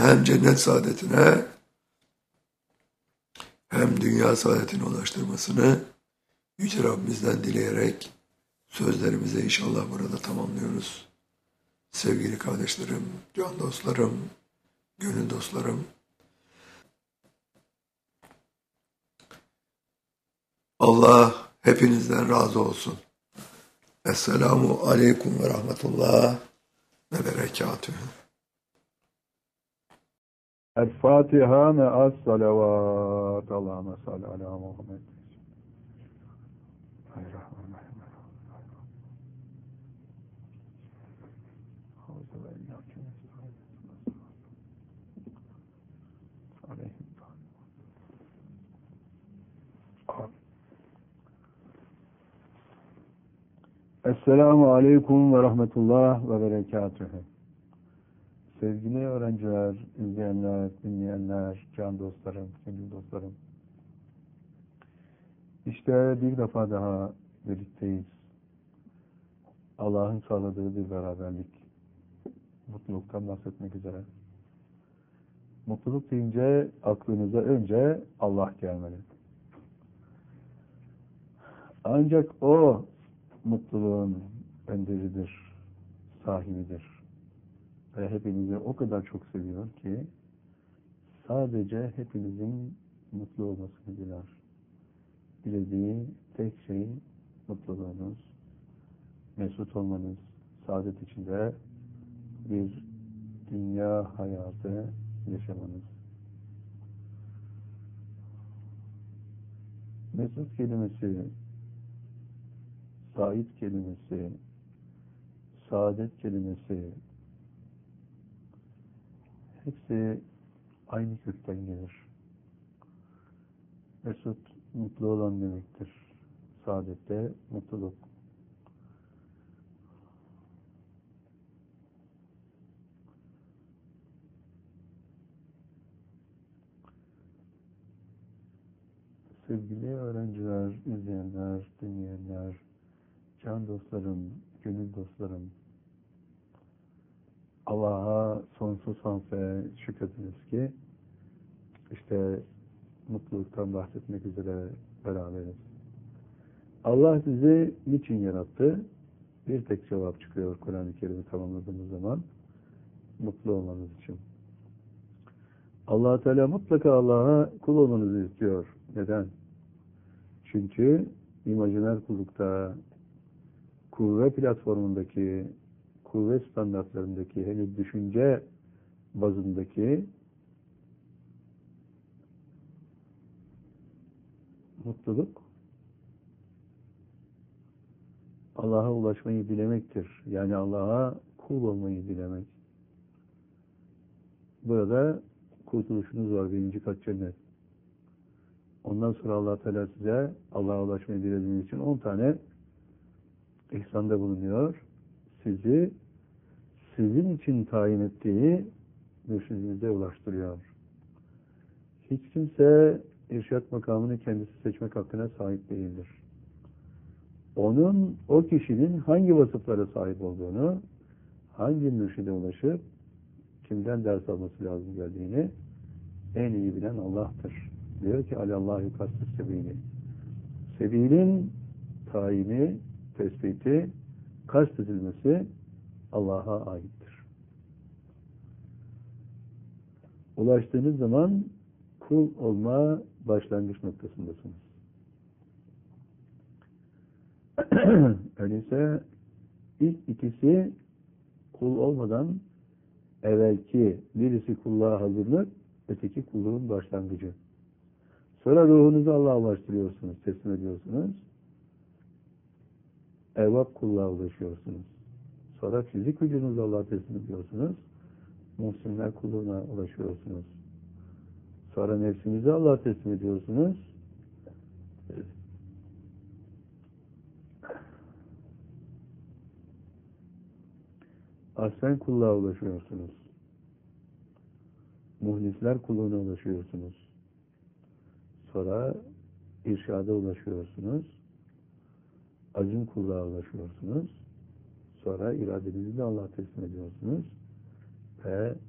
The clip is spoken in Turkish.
hem cennet saadetine hem dünya saadetine ulaştırmasını Yüce Rabbimizden dileyerek sözlerimize inşallah burada tamamlıyoruz. Sevgili kardeşlerim, can dostlarım, gönül dostlarım, Allah hepinizden razı olsun. Esselamu aleyküm ve rahmetullah ve berekatühü. El-Fatiha me'as salavat. Allahümme salli ala Muhammed. Esselamu aleyküm ve rahmetullah ve berekatühü. Sevgili öğrenciler, izleyenler, dinleyenler, can dostlarım, sevgili dostlarım. İşte bir defa daha birlikteyiz. Allah'ın sağladığı bir beraberlik. Mutluluktan bahsetmek üzere. Mutluluk deyince aklınıza önce Allah gelmeli. Ancak o mutluluğun önderidir, sahibidir. Ve hepinizi o kadar çok seviyor ki sadece hepinizin mutlu olmasını diler. Dilediği tek şey mutluluğunuz, mesut olmanız, saadet içinde bir dünya hayatı yaşamanız. Mesut kelimesi, sait kelimesi, saadet kelimesi hepsi aynı kökten gelir. Mesut, mutlu olan demektir. Saadette mutluluk. Sevgili öğrenciler, izleyenler, dinleyenler, can dostlarım, gönül dostlarım, Allah'a sonsuz hamd ve şükrediniz ki işte mutluluktan bahsetmek üzere beraberiz. Allah bizi niçin yarattı? Bir tek cevap çıkıyor Kur'an-ı Kerim'i tamamladığımız zaman. Mutlu olmanız için. Allah-u Teala mutlaka Allah'a kul olmanızı istiyor. Neden? Çünkü imajiner kullukta, kuvve platformundaki, kuvvet standartlarındaki, henüz düşünce bazındaki mutluluk Allah'a ulaşmayı dilemektir. Yani Allah'a kul olmayı dilemek. Burada kurtuluşunuz var. Birinci kat cennet. Ondan sonra Allah Teala size Allah'a ulaşmayı dilediğiniz için 10 tane ihsanda bulunuyor. Sizi sizin için tayin ettiği mürşidinize ulaştırıyor. Hiç kimse irşat makamını kendisi seçmek hakkına sahip değildir. O kişinin hangi vasıflara sahip olduğunu, hangi mürşide ulaşıp kimden ders alması lazım geldiğini en iyi bilen Allah'tır. Diyor ki alallahu yukassız sebili. Sebilin tayini, tespiti, kast edilmesi Allah'a aittir. Ulaştığınız zaman kul olma başlangıç noktasındasınız. Öyleyse ilk ikisi kul olmadan evvelki birisi kulluğa hazırlık, öteki kulluğun başlangıcı. Sonra ruhunuzu Allah'a ulaştırıyorsunuz, teslim ediyorsunuz. Evvap kulluğa ulaşıyorsunuz. Sonra fizik vücudunuzu Allah'a teslim ediyorsunuz. Muhsinler kulluğuna ulaşıyorsunuz. Sonra nefsinizi Allah'a teslim ediyorsunuz. Aslen kulluğa ulaşıyorsunuz. Muhlisler kulluğuna ulaşıyorsunuz. Sonra irşada ulaşıyorsunuz. Azim kulluğa ulaşıyorsunuz. Sonra iradenizi de Allah'a teslim ediyorsunuz. Ve